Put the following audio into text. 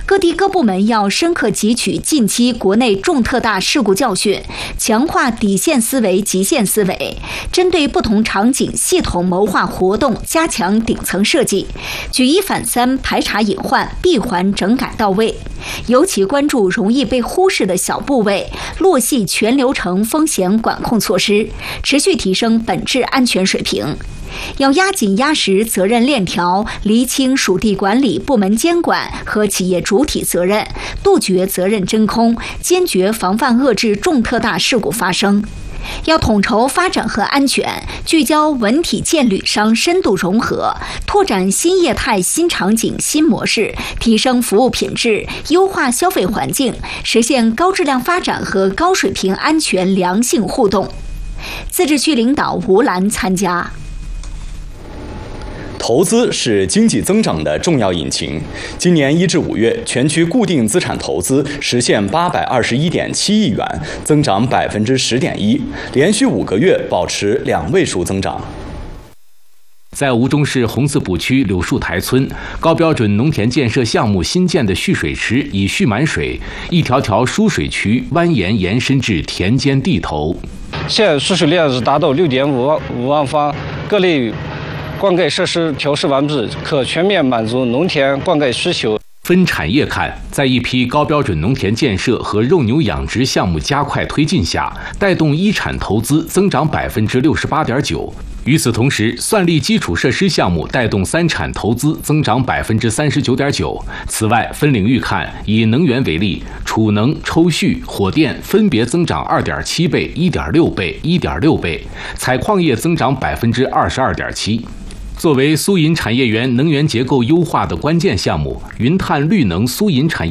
各地各部门要深刻汲取近期国内重特大事故教训，强化底线思维、极限思维，针对不同场景系统谋划活动，加强顶层设计，举一反三，排查隐患，闭环整改到位。尤其关注容易被忽视的小部位，落细全流程风险管控措施，持续提升本质安全水平。要压紧压实责任链条，厘清属地管理、部门监管和企业主体责任，杜绝责任真空，坚决防范遏制重特大事故发生。要统筹发展和安全，聚焦文体建旅商深度融合，拓展新业态、新场景、新模式，提升服务品质，优化消费环境，实现高质量发展和高水平安全良性互动。自治区领导吴兰参加。 投资是经济增长的重要引擎。今年1至5月，全区固定资产投资实现821.7亿元，增长10.1%，连续5个月保持2位数增长。 在吴中市红四堡区柳树台村，高标准农田建设项目新建的蓄水池已蓄满水，一条条输水渠蜿蜒延伸至田间地头。 现输水量是达到6.5万方，各类灌溉设施调试完毕，可全面满足农田灌溉需求。 分产业看，在一批高标准农田建设和肉牛养殖项目加快推进下，带动一产投资增长68.9%。与此同时，算力基础设施项目带动三产投资增长39.9%。此外，分领域看，以能源为例，储能、抽蓄、火电分别增长2.7倍、1.6倍、1.6倍，采矿业增长22.7%。作为苏银产业园能源结构优化的关键项目，云碳绿能苏银产业